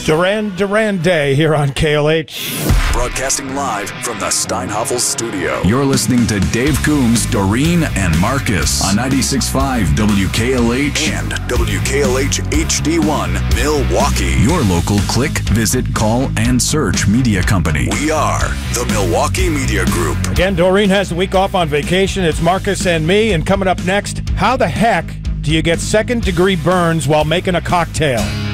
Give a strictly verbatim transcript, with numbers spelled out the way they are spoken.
Duran Duran Day here on K L H. Broadcasting live from the Steinhoffel studio. You're listening to Dave Coombs, Doreen, and Marcus on ninety-six point five W K L H and W K L H H D one Milwaukee. Your local click, visit, call, and search media company. We are the Milwaukee Media Group. Again, Doreen has the week off on vacation. It's Marcus and me, and coming up next, how the heck do you get second-degree burns while making a cocktail?